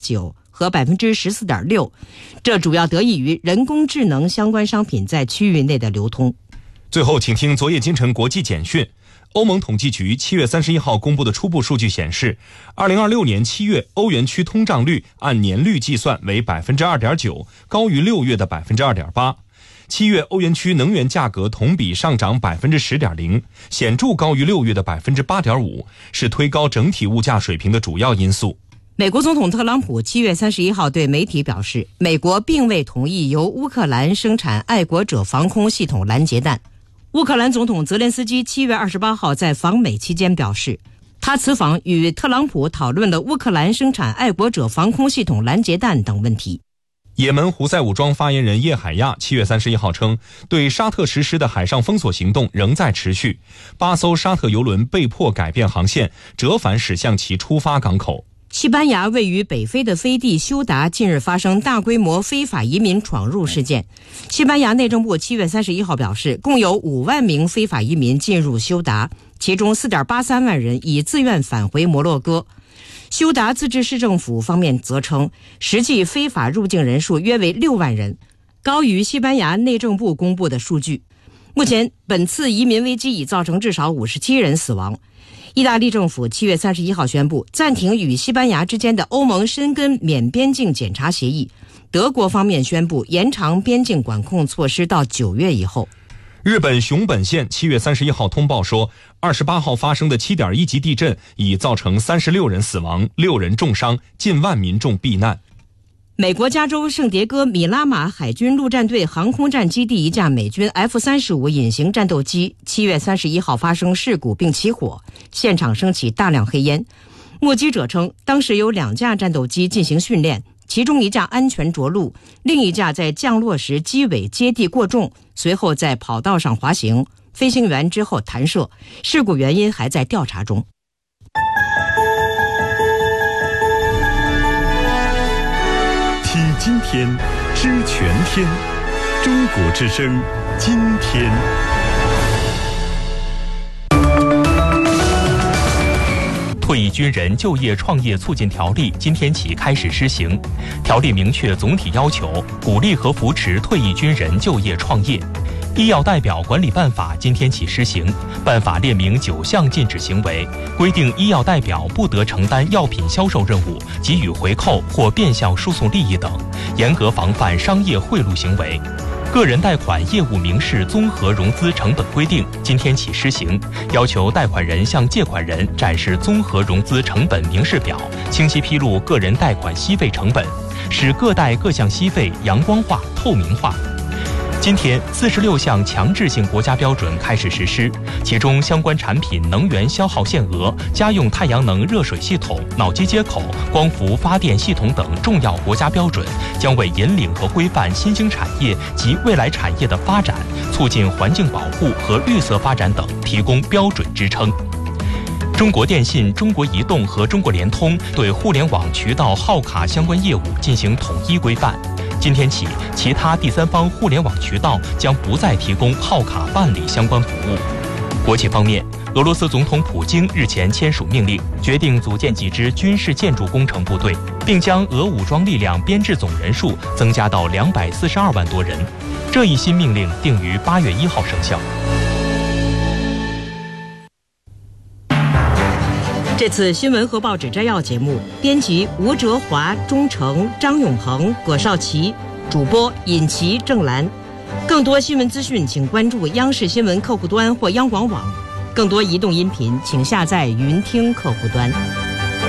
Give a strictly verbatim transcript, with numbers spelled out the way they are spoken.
九和百分之十四点六，这主要得益于人工智能相关商品在区域内的流通。 最后，请听昨夜今晨国际简讯。欧盟统计局七月三十一号公布的初步数据显示，二零二六年七月欧元区通胀率按年率计算为百分之二点九，高于六月的百分之二点八。七月欧元区能源价格同比上涨百分之十点零，显著高于六月的百分之八点五，是推高整体物价水平的主要因素。 美国总统特朗普七月三十一号对媒体表示，美国并未同意由乌克兰生产爱国者防空系统拦截弹。乌克兰总统泽连斯基七月二十八号在访美期间表示，他此访与特朗普讨论了乌克兰生产爱国者防空系统拦截弹等问题。 也门胡塞武装发言人叶海亚七月三十一号称，对沙特实施的海上封锁行动仍在持续，八艘沙特油轮被迫改变航线，折返驶向其出发港口。 西班牙位于北非的飞地休达近日发生大规模非法移民闯入事件。西班牙内政部七月三十一号表示，共有五万名非法移民进入休达，其中 四点八三万人已自愿返回摩洛哥。休达自治市政府方面则称，实际非法入境人数约为六万人，高于西班牙内政部公布的数据。目前，本次移民危机已造成至少五十七人死亡。意大利政府七月三十一号宣布暂停与西班牙之间的欧盟申根免边境检查协议，德国方面宣布延长边境管控措施到九月以后。 日本熊本县七月三十一号通报说，二十八号发生的 七点一 级地震已造成三十六人死亡，六人重伤，近万民众避难。 美国加州圣迭戈米拉马海军陆战队航空战基地一架美军 F 三十五 隐形战斗机七月三十一号发生事故并起火，现场升起大量黑烟。目击者称，当时有两架战斗机进行训练，其中一架安全着陆，另一架在降落时机尾接地过重，随后在跑道上滑行，飞行员之后弹射，事故原因还在调查中。 听今天，知全天，中国之声，今天。 退役军人就业创业促进条例今天起开始施行。条例明确总体要求，鼓励和扶持退役军人就业创业。医药代表管理办法今天起施行，办法列明九项禁止行为，规定医药代表不得承担药品销售任务、给予回扣或变相输送利益等，严格防范商业贿赂行为。个人贷款业务明示综合融资成本规定今天起施行，要求贷款人向借款人展示综合融资成本明示表，清晰披露个人贷款息费成本，使各贷各项息费阳光化、透明化。今天，四十六项强制性国家标准开始实施，其中相关产品能源消耗限额、家用太阳能热水系统、脑机接口、光伏发电系统等重要国家标准，将为引领和规范新兴产业及未来产业的发展，促进环境保护和绿色发展等提供标准支撑。中国电信、中国移动和中国联通对互联网渠道号卡相关业务进行统一规范。今天起，其他第三方互联网渠道将不再提供号卡办理相关服务。国际方面，俄罗斯总统普京日前签署命令，决定组建几支军事建筑工程部队，并将俄武装力量编制总人数增加到两百四十二万多人。这一新命令定于八月一号生效。 这次新闻和报纸摘要节目，编辑吴哲华、钟诚、张永恒、葛少奇，主播尹奇、郑兰。更多新闻资讯，请关注央视新闻客户端或央广网。更多移动音频，请下载云听客户端。